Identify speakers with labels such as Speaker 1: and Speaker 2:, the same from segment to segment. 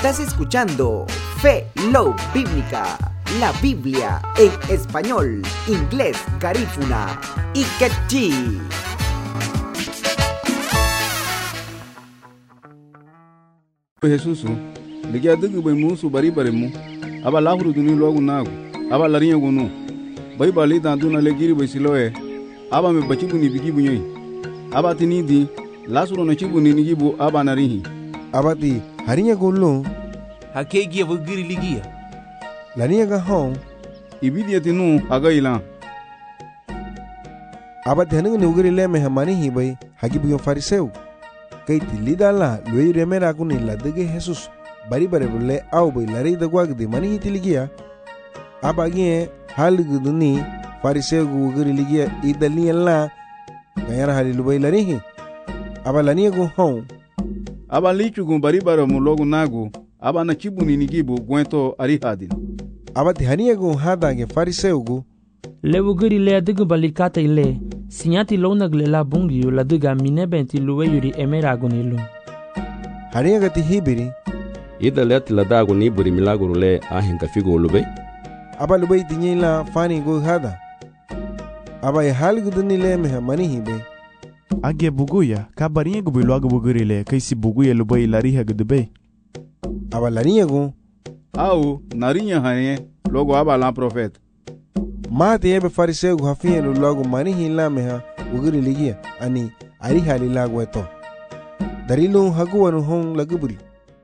Speaker 1: Estás escuchando Fe, Love Bíblica, la Biblia en español, inglés, garífuna y quechí.
Speaker 2: Jesús, le que adego bem musu bari baremu, aba lahuru duni logo nago, aba larinha gonu, bai bali tanto na legiri bai siloe, aba me bachibu ni bigibu nyai, aba tinidi, lasuro na chibu ni nigibu aba narihi,
Speaker 3: aba ti harinya golu,
Speaker 4: hakegi avugiri ligia,
Speaker 3: larinha gahon,
Speaker 2: ibidi atinu agailan,
Speaker 3: aba ti hanung ni ugiri leme hamani hi bai hagibu yon fariseu. Kay tilidala luey remera kuni ladege Jesus bari bare bulle au bai lari dagwag de mani hitiligia abagie halguduni fariseu gugiri ligia idaliella gayara halilu bai larihi abalani go hon
Speaker 2: aba lichu gun bari bare mu logo nago aba na chibu ni nigibu gwento ari hadin
Speaker 3: aba ti hania go hada ge fariseu gu
Speaker 5: lewugiri le adigu balikata ile sinyati lonagle la bungi la diga minebenti luwe yuri emeragonilo
Speaker 3: hania gati hibiri
Speaker 6: ida let la dago ni buri milagro le ahinka figo lube
Speaker 3: aba lube tinyela fani go hada aba ya halguduni le me mani hibe
Speaker 7: age buguya kabarinha go bilogo buguri le kaisi buguya lube lariha gudbe
Speaker 3: aba lariha go
Speaker 2: au narinya hane logo aba la profeta
Speaker 3: Mate ebe fariseu hafia lo logo mani hila meha ugiri ligia ani ari hali lago eto. Darilu hagu anu hong laguburi.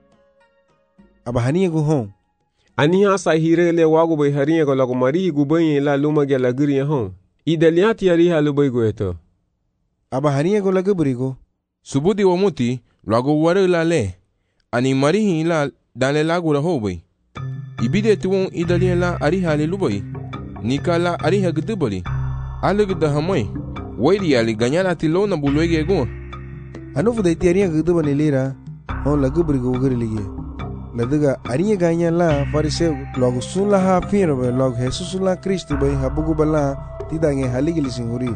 Speaker 3: Aba hania gu hong.
Speaker 8: Ani hasa hire le wago bai haria go lago mari gu bai la luma ge lagiri hong. Idaliati ari halu bai go eto.
Speaker 3: Aba hania go laguburi go.
Speaker 4: subudi wamuti lago ware la le, ani mari hila dale lago la ho bai. Ibide tuwon idalien la ari hali lubai. Nikala ariha gdubali alugda hamai waidi ali ganyala tilona bulwege go
Speaker 3: Anufu da itiaria gdubani lira hon lagubri go ugiri ligia ladiga aria ganyala fariseu logo sunla ha firbe logo Jesus la Kristo bai habugu bala tidange haligili singuri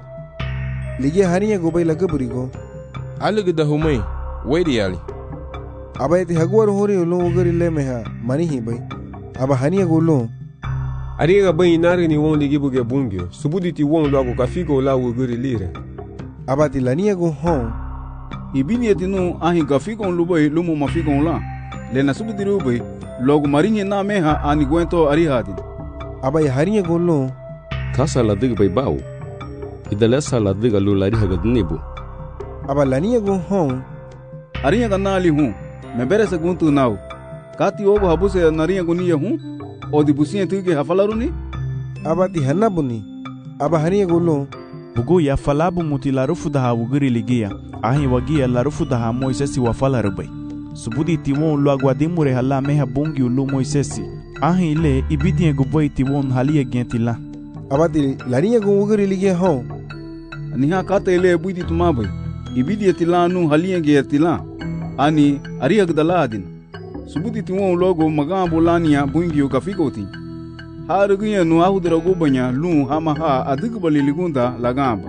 Speaker 3: ligia haria go bai lagubri go
Speaker 4: alugda humai waidi ali
Speaker 3: abaiti haguar hori ulo ugiri lemeha manihi bai aba hania go lo
Speaker 8: Ariga bai nari ni won ligi buge bungyo. Subudi ti won lago kafigo la wuguri lire.
Speaker 3: Abati lania go hon.
Speaker 2: Ibini etinu ahi kafigo lubai lumu mafigo la. Lena subudi rubai logo marinye na meha ani gwento ari hadin.
Speaker 3: Abai harinye go lo.
Speaker 6: kasa la dig bai bau idalesa la dig alu lari hagadnibu
Speaker 3: Aba lania go hon.
Speaker 2: Arinya kanali hu. Mebere se guntu nau. Kati ogo habuse narinya guniya hu. Odi businya tuge hafalaruni
Speaker 3: Abati hanabuni aba hania golo
Speaker 7: buguya falabu mutilarufu daha ugiri ligia ahi wagia larufu daha Moisesi wafalarubai subudi tiwon lo aguadimure hala meha bungi ulu Moisesi ahi ile ibidie guboi tiwon halia gentila
Speaker 3: Abati lania go ugiri ligia hon
Speaker 2: Niha kata ile buidi tumabai ibidi etilanu halia getila ani ariya gdaladin Subudi tiwon logo magambo lania bungi kafigoti Harugiya nu ahudra gubanya lu hama ha adigbali ligunda lagamba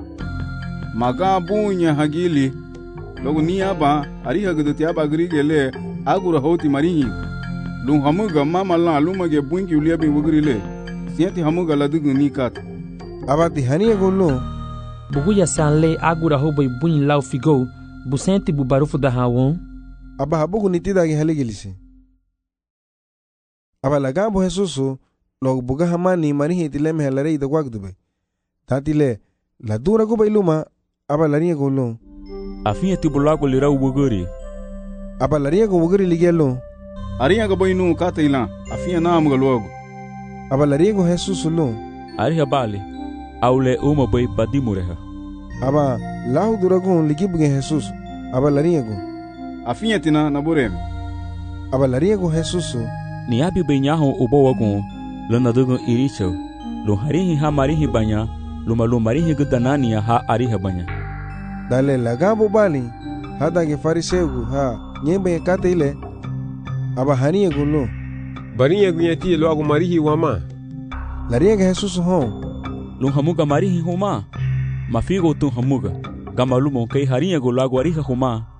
Speaker 2: Magambo nya hagili logo niaba ariha gdoti aba grigele agura hoti marihi lu hamuga mama la lumage bungi uliabe wugrile sienti hamuga ladigu nikat
Speaker 3: Abati hania golo
Speaker 5: buguya sanle agura hobai bunyi lau figo busenti bubarufu da hawon
Speaker 3: aba habugu nitida ge haligilisi Aba lagambo Jesusu logo buga hamani manihi tileme halare ida gwagdube tatile la dura go bailuma aba lania go lo
Speaker 6: afia tibulago lira ubuguri
Speaker 3: aba lania go ugiri ligelo
Speaker 2: Ariya ga bainu kata ila afia na amuga logo
Speaker 3: aba lania go Jesusu lo
Speaker 6: ari habali aule uma bai badimureha
Speaker 3: aba lahu dura go ligibuge Jesus aba lania go
Speaker 2: afia tina naburem
Speaker 3: aba lania go Jesusu
Speaker 6: ni abi benyaho ubowago lana dugo iricho lo harihi ha marihi banya lo malu marihi gudanania ha ariha banya
Speaker 3: dale lagambo bali hada ge fariseu ha nyembe kata ile aba hania go lo
Speaker 8: Barinya gunyati lo agu marihi wama.
Speaker 3: Laria ge Jesus hon
Speaker 6: lo hamuga marihi homa mafigo tu hamuga gamalumo kai harinya go lago ariha homa